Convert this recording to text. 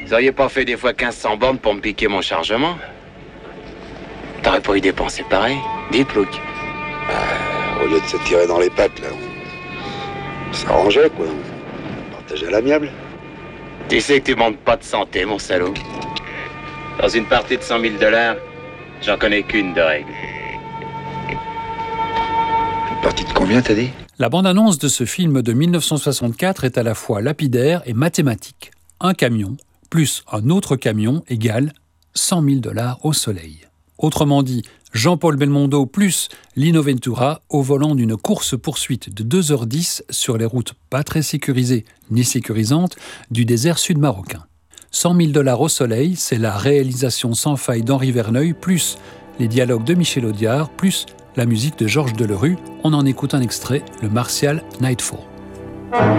Vous auriez pas fait des fois 1500 bornes pour me piquer mon chargement? T'aurais pas eu dépensé pareil? Dites, Luc. Au lieu de se tirer dans les pattes, là, on s'arrangeait, quoi. On partageait à l'amiable. Tu sais que tu montes pas de santé, mon salaud. Dans une partie de 100 000 $, j'en connais qu'une de règle. Une partie de combien, t'as dit? La bande-annonce de ce film de 1964 est à la fois lapidaire et mathématique. Un camion plus un autre camion égale 100 000 $ au soleil. Autrement dit, Jean-Paul Belmondo plus Lino Ventura au volant d'une course-poursuite de 2h10 sur les routes pas très sécurisées ni sécurisantes du désert sud-marocain. 100 000 $ au soleil, c'est la réalisation sans faille d'Henri Verneuil, plus les dialogues de Michel Audiard, plus la musique de Georges Delerue. On en écoute un extrait, le Martial Nightfall.